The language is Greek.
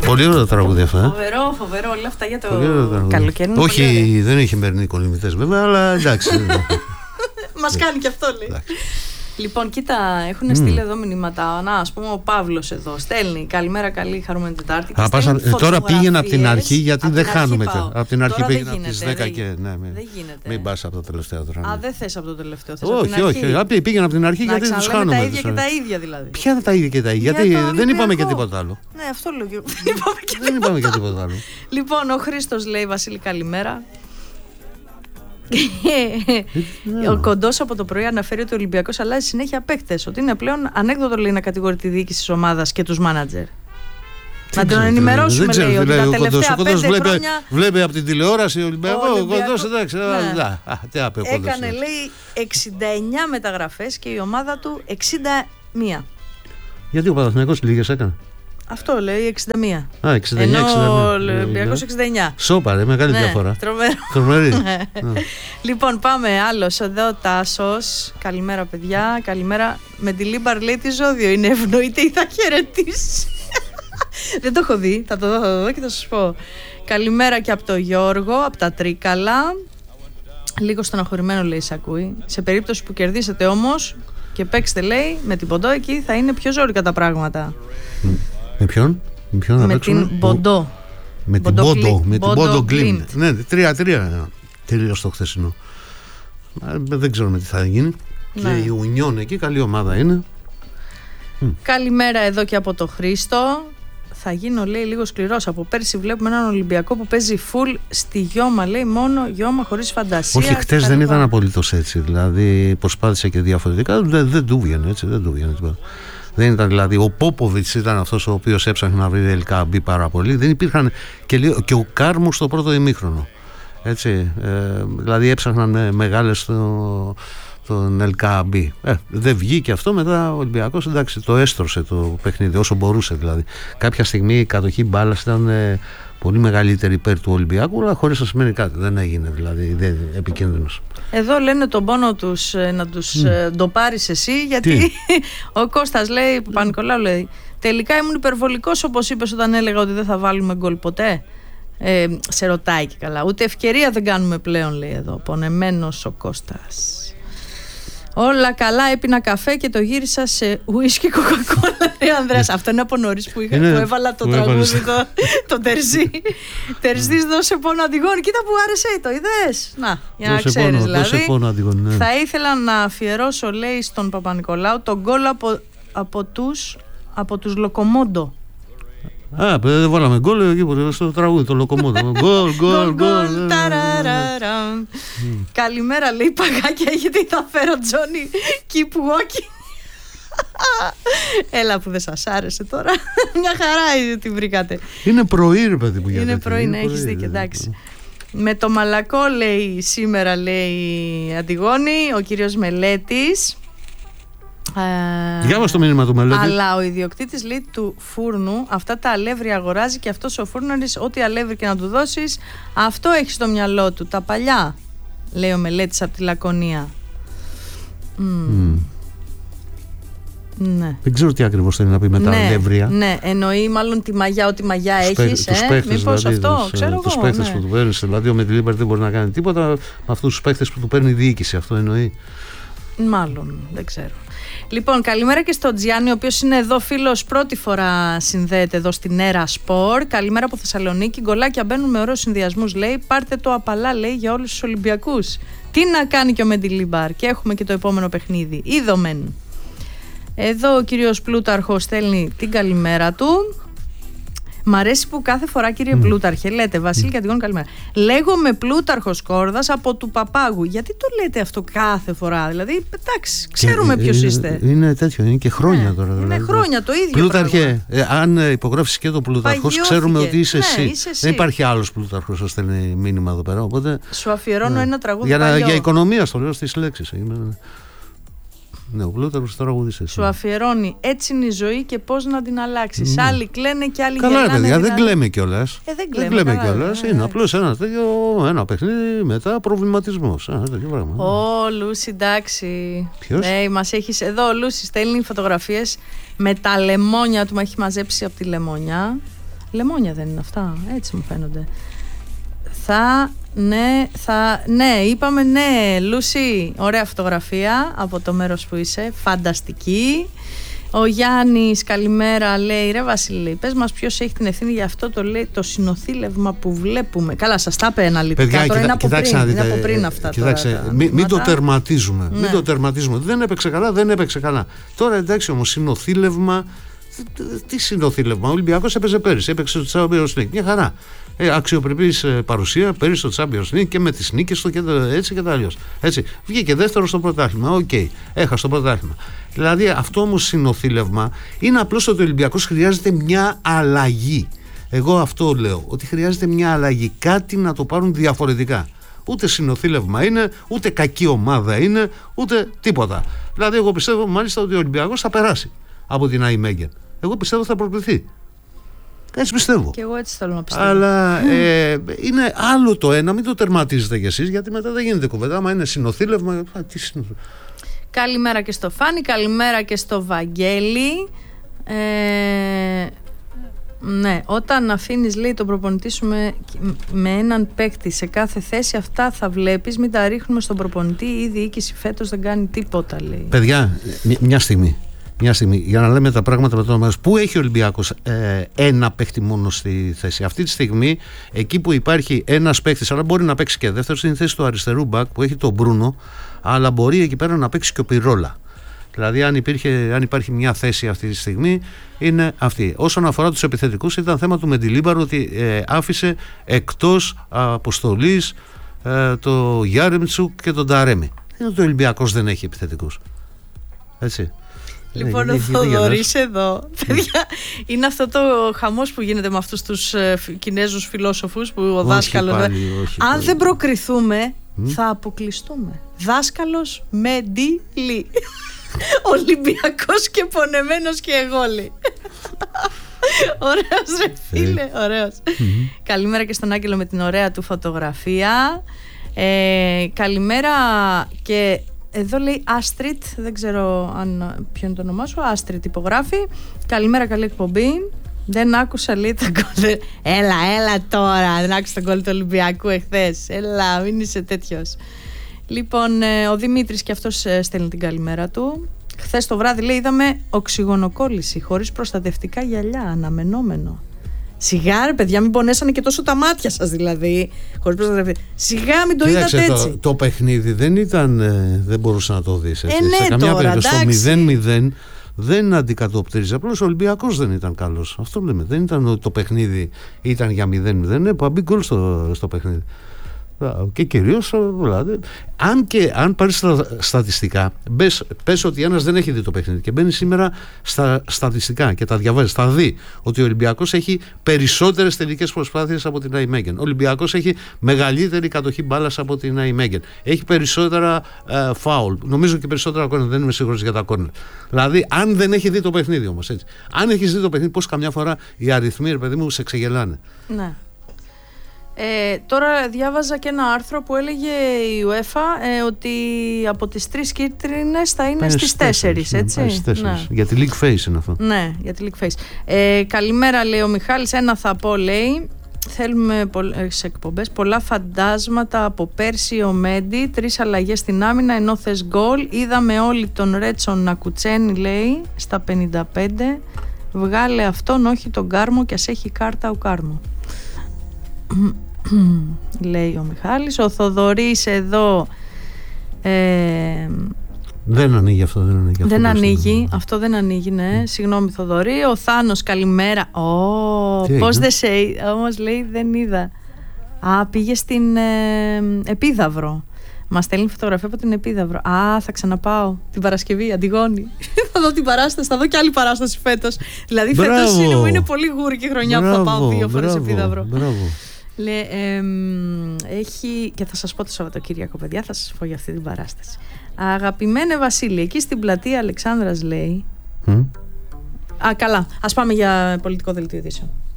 Πολύ ωραίο τραγούδι αυτό. Φοβερό, όλα αυτά για το καλοκαίρι. Όχι, δεν έχει χειμερινοί κολυμβητές βέβαια, αλλά εντάξει. Μας κάνει και αυτό, λέει. Λοιπόν, κοίτα, έχουν στείλει εδώ μηνύματα. Να, ας πούμε, ο Παύλος εδώ στέλνει. Καλημέρα, καλή, χαρούμενη Τετάρτη. Τώρα πήγαινα από την αρχή, γιατί δεν χάνουμε. Από την αρχή πήγαινα από τις 10 και. Δεν γίνεται. Μην πας από το τελευταίο τώρα. Δεν θες από το τελευταίο. Όχι. Πήγαινα από την αρχή γιατί τους χάνουμε. Τα ίδια και τα ίδια δηλαδή. Ποια είναι τα ίδια και τα ίδια? Γιατί δεν είπαμε και τίποτα άλλο. Ναι, αυτό λέω. Δεν είπαμε και τίποτα άλλο. Λοιπόν, ο Χρήστος λέει: Βασίλη, καλημέρα. Ο Κοντός από το πρωί αναφέρει ότι ο Ολυμπιακός αλλάζει συνέχεια παίκτες. Ότι είναι πλέον ανέκδοτο, λέει, να κατηγορεί τη διοίκηση της ομάδας και τους μάνατζερ. Να τον ενημερώσουμε, λέει, ότι τα τελευταία 5 χρόνια βλέπει από την τηλεόραση ο Ολυμπιακός. Ο Κοντός, εντάξει. Έκανε, λέει, 69 μεταγραφές και η ομάδα του 61. Γιατί ο Παναθηναϊκός λίγες έκανε? Αυτό λέει 61. Ενώ ο Ολυμπιακός 69. Σόπα, μεγάλη διαφορά. Τρομερή. Λοιπόν, πάμε άλλος. Εδώ Τάσος. Καλημέρα, παιδιά. Καλημέρα. Με τη Λίμπαρ, λέει, τι ζώδιο είναι, ευνοείται ή θα χαιρετήσει? Δεν το έχω δει. Θα το δω και θα σας πω. Καλημέρα και από το Γιώργο, από τα Τρίκαλα. Λίγο στεναχωρημένο, λέει, σ' ακούει. Σε περίπτωση που κερδίσετε όμως και παίξετε, λέει, με την Ποντό, εκεί θα είναι πιο ζόρικα τα πράγματα. Με ποιον? Με την Ποντό. Με την Ποντό Γκλίντ. Ναι, 3-3 τελείωσε το χθεσινό. Δεν ξέρουμε τι θα γίνει. Και η Ουνιόν εκεί, καλή ομάδα είναι. Καλημέρα εδώ και από το Χρήστο. Θα γίνω, λέει, λίγο σκληρός. Από πέρσι βλέπουμε έναν Ολυμπιακό που παίζει full στη γιώμα, λέει, μόνο γιώμα, χωρίς φαντασία. Όχι, χτες δεν ήταν απολύτως έτσι. Δηλαδή προσπάθησε και διαφορετικά. Δεν του βγαίνει έτσι. Δεν ήταν, δηλαδή, ο Πόποβιτς ήταν αυτός ο οποίος έψαχνε να βρει τελικά μπει πάρα πολύ. Δεν υπήρχαν και ο Κάρμου στο πρώτο ημίχρονο. Έτσι, δηλαδή έψαχναν μεγάλες τον LKB. Δεν βγήκε αυτό, μετά ο Ολυμπιακός, εντάξει, το έστρωσε το παιχνίδι όσο μπορούσε δηλαδή. Κάποια στιγμή η κατοχή μπάλας ήταν πολύ μεγαλύτερη υπέρ του Ολυμπιακού, αλλά χωρίς να σημαίνει κάτι. Δεν έγινε δηλαδή, δεν επικίνδυνος. Εδώ λένε τον πόνο τους να τους το πάρεις εσύ, γιατί ο Κώστας λέει, Παπα-Νικολάου λέει, τελικά ήμουν υπερβολικός όπως είπες όταν έλεγα ότι δεν θα βάλουμε γκολ ποτέ. Σε ρωτάει και καλά. Ούτε ευκαιρία δεν κάνουμε πλέον, λέει εδώ. Πονεμένος ο Κώστας. Όλα καλά, έπινα καφέ και το γύρισα σε ουίσκι κοκακόλα, λέει Ανδρέας. Αυτό είναι από νωρίς που έβαλα το τραγούδι το Τερζή. Τερζής δώσε πόνο Αντιγόνη. Κοίτα που άρεσε, το είδες? Να, για να ξέρεις δηλαδή. Θα ήθελα να αφιερώσω, λέει, στον Παπα-Νικολάου τον γκολ από τους Λοκομόντο. Δεν βάλαμε γκολ εκεί στο τραγούδι, το Λοκομόντο. Γκολ. Καλημέρα, λέει, παγάκια, γιατί θα φέρω Τζόνι keep walking. Έλα που δεν σας άρεσε τώρα. Μια χαρά την βρήκατε. Είναι πρωί, ρε παιδί μου. Είναι πρωί, ναι, έχεις δίκιο, εντάξει. Με το μαλακό, λέει, σήμερα, λέει Αντιγόνη, ο κύριος Μελέτης. Διάβασε το μήνυμα του Μελέτη. Αλλά ο ιδιοκτήτης, λέει, του φούρνου αυτά τα αλεύρια αγοράζει και αυτός ο φούρναρης, ό,τι αλεύρι και να του δώσεις, αυτό έχει στο μυαλό του. Τα παλιά, λέει ο Μελέτης από τη Λακωνία. Ναι. Δεν ξέρω τι ακριβώς θέλει να πει με τα αλεύρια. Ναι, εννοεί μάλλον τη μαγιά, ό,τι μαγιά έχεις. Μήπως δηλαδή, αυτό, ξέρω εγώ. Τους παίχτες που του παίρνει. Δηλαδή ο Μεντιλίμπερ δεν μπορεί να κάνει τίποτα με αυτούς τους παίχτες που του παίρνει η διοίκηση. Αυτό εννοεί. Μάλλον, δεν ξέρω. Λοιπόν, καλημέρα και στον Τζιάννη, ο οποίος είναι εδώ φίλος, πρώτη φορά συνδέεται εδώ στην Έρα Σπορ. Καλημέρα από Θεσσαλονίκη. Γκολάκια μπαίνουν με ωραίους συνδυασμούς, λέει. Πάρτε το απαλά, λέει, για όλους τους Ολυμπιακούς. Τι να κάνει και ο Μεντιλίμπαρ. Και έχουμε και το επόμενο παιχνίδι. Είδομεν. Εδώ ο κύριος Πλούταρχος στέλνει την καλημέρα του. Μ' αρέσει που κάθε φορά, κύριε Πλούταρχε, λέτε Βασίλη και Αντιγόνη, καλημέρα. Λέγομαι Πλούταρχος Κόρδας από του Παπάγου. Γιατί το λέτε αυτό κάθε φορά? Δηλαδή, εντάξει, ξέρουμε ποιος είστε. Είναι τέτοιο, είναι και χρόνια τώρα. Είναι χρόνια το ίδιο. Πλούταρχε, αν υπογράφεις και το Πλούταρχος, ξέρουμε ότι είσαι εσύ. Δεν υπάρχει άλλος Πλούταρχος να στέλνει μήνυμα εδώ πέρα. Οπότε, σου αφιερώνω ένα τραγούδι. Για οικονομία στο λέω στις λέξεις. Ναι, ο Πλούταρχος τραγούδισε. Σου αφιερώνει έτσι είναι η ζωή και πώς να την αλλάξεις. Άλλοι κλαίνε και άλλοι γελάνε. Καλά, παιδιά, δεν κλαίμε κιόλας. Δεν κλαίμε κιόλας. Είναι απλώς ένα παιχνίδι μετά προβληματισμός. Ω, Λούση, εντάξει. Ποιος? Μας έχεις εδώ. Ο Λούση στέλνει φωτογραφίες με τα λεμόνια του. Μα έχει μαζέψει από τη Λεμόνια. Λεμόνια δεν είναι αυτά, έτσι μου φαίνονται. Ναι, είπαμε ναι. Λούση, ωραία φωτογραφία από το μέρος που είσαι, φανταστική. Ο Γιάννης, καλημέρα, λέει, ρε Βασίλη, πες μας ποιος έχει την ευθύνη για αυτό το συνοθήλευμα που βλέπουμε. Καλά, σας τα είπε αναλυτικά, τώρα είναι από πριν αυτά. Κοιτάξτε, μην το τερματίζουμε. Ναι. Μην το τερματίζουμε. Δεν έπαιξε καλά. Τώρα εντάξει όμως, συνοθήλευμα. Τι συνοθήλευμα, ο Ολυμπιακός έπαιζε πέρυσι, έπαιξε στο Champions League, μια χαρά. Αξιοπρεπής παρουσία πέρυσι στο Champions League και με τις νίκες του και έτσι και τα αλλιώς. Έτσι. Βγήκε δεύτερο στο πρωτάθλημα. Οκ, έχασε το πρωτάθλημα. Δηλαδή αυτό όμως συνοθήλευμα είναι απλώς ότι ο Ολυμπιακός χρειάζεται μια αλλαγή. Εγώ αυτό λέω, ότι χρειάζεται μια αλλαγή, κάτι να το πάρουν διαφορετικά. Ούτε συνοθήλευμα είναι, ούτε κακή ομάδα είναι, ούτε τίποτα. Δηλαδή, εγώ πιστεύω μάλιστα ότι ο Ολυμπιακός θα περάσει από την Αϊμέγεν. Εγώ πιστεύω ότι θα προκριθεί. Έτσι πιστεύω. Και εγώ έτσι θέλω να πιστεύω. Αλλά είναι άλλο το ένα, μην το τερματίζετε κι εσείς, γιατί μετά δεν γίνεται κουβέντα. Άμα είναι συνοθήλευμα. Καλημέρα και στο Φάνη, καλημέρα και στο Βαγγέλη. Ναι, όταν αφήνεις, λέει, τον προπονητή σου με έναν παίκτη σε κάθε θέση, αυτά θα βλέπεις. Μην τα ρίχνουμε στον προπονητή. Η διοίκηση φέτος δεν κάνει τίποτα, λέει. Παιδιά, μια στιγμή, για να λέμε τα πράγματα με το όνομα. Πού έχει ο Ολυμπιακός ένα παίκτη μόνο στη θέση? Αυτή τη στιγμή, εκεί που υπάρχει ένας παίκτης, αλλά μπορεί να παίξει και δεύτερος, είναι η θέση του αριστερού μπακ που έχει τον Μπρούνο, αλλά μπορεί εκεί πέρα να παίξει και ο Πιρόλα. Δηλαδή, αν υπάρχει μια θέση αυτή τη στιγμή, είναι αυτή. Όσον αφορά τους επιθετικούς, ήταν θέμα του Μεντιλίμπαρο ότι άφησε εκτός αποστολής το Γιάρεμτσουκ και τον Ταρέμι. Είναι ότι ο Ολυμπιακός δεν έχει επιθετικούς. Έτσι. Λοιπόν, ο Θοδωρής εδώ, παιδιά, είναι αυτό το χαμός που γίνεται με αυτούς τους Κινέζους φιλόσοφους που ο δάσκαλος. Αν δεν προκριθούμε, θα αποκλειστούμε. Δάσκαλος Μεντιλί. Ολυμπιακός και πονεμένος και εγώ, λέει. Ωραίος, ρε φίλε, ωραίος. Καλημέρα και στον Άγγελο με την ωραία του φωτογραφία. Καλημέρα και εδώ λέει Άστριτ, δεν ξέρω ποιο είναι το όνομά σου. Άστριτ υπογράφει. Καλημέρα, καλή εκπομπή. Δεν άκουσα, λέει, τα γκολ. Έλα τώρα, δεν άκουσα τα γκολ του Ολυμπιακού εχθές. Έλα, μην είσαι τέτοιος. Λοιπόν, ο Δημήτρης και αυτός στέλνει την καλημέρα του. Χθες το βράδυ, λέει, είδαμε οξυγονοκόλληση χωρίς προστατευτικά γυαλιά, αναμενόμενο. Σιγά, ρε παιδιά, μην πονέσανε και τόσο τα μάτια σας, δηλαδή. Χωρίς προστατευτικά. Σιγά, μην το είδατε έτσι. Το παιχνίδι δεν μπορούσε να το δεις έτσι. Ναι, σε καμιά τώρα, περίπτωση το 0-0 δεν αντικατοπτρίζει. Απλώς ο Ολυμπιακός δεν ήταν καλός. Αυτό λέμε. Δεν ήταν ότι το παιχνίδι ήταν για 0-0. Που μπει γκολ στο παιχνίδι. Και κυρίως, δηλαδή, αν πάρεις τα στατιστικά, πες ότι ένας δεν έχει δει το παιχνίδι και μπαίνει σήμερα στα στατιστικά και τα διαβάζει, θα δει ότι ο Ολυμπιακός έχει περισσότερες τελικές προσπάθειες από την Αϊμέγεν. Ο Ολυμπιακός έχει μεγαλύτερη κατοχή μπάλας από την Αϊμέγεν. Έχει περισσότερα φάουλ. Νομίζω και περισσότερα κόρνερ. Δεν είμαι σίγουρος για τα κόρνερ. Δηλαδή, αν δεν έχει δει το παιχνίδι όμως, έτσι. Αν έχεις δει το παιχνίδι, πώς καμιά φορά οι αριθμοί, ρε παιδί μου, σε ξεγελάνε. Ναι. Τώρα διάβαζα και ένα άρθρο που έλεγε η UEFA ότι από τις 3 κίτρινες θα είναι στις 4, έτσι. Στις 4. Ναι. Για τη League Face είναι αυτό. Ναι, για τη League Face. Καλημέρα, λέει ο Μιχάλης. Ένα θα πω, λέει. Θέλουμε σε εκπομπές πολλά φαντάσματα από πέρσι ο Μέντι. 3 αλλαγές στην άμυνα ενώ θες γκολ. Είδαμε όλοι τον Ρέτσον να κουτσένει, λέει, στα 55. Βγάλε αυτόν, όχι τον Κάρμο, και ας έχει κάρτα ο Κάρμο. Λέει ο Μιχάλης. Ο Θοδωρής εδώ δεν ανοίγει αυτό. Δεν ανοίγει. Αυτό δεν ανοίγει, ναι. Συγγνώμη, Θοδωρή. Ο Θάνος, καλημέρα. Πώς δεν σε... Όμως, λέει, δεν είδα. Πήγε στην Επίδαυρο. Μας στέλνει φωτογραφία από την Επίδαυρο. Θα ξαναπάω την Παρασκευή, Αντιγόνη. Θα δω την παράσταση, θα δω και άλλη παράσταση φέτος. Δηλαδή φέτος είναι πολύ γούρικη χρονιά που θα πάω 2 φορές Επίδαυρο. Έχει, και θα σας πω το Σαββατοκύριακο, παιδιά, θα σας πω για αυτή την παράσταση. Αγαπημένε Βασίλη, εκεί στην πλατεία Αλεξάνδρας, λέει. Καλά, ας πάμε για πολιτικό δελτίο ειδήσεων.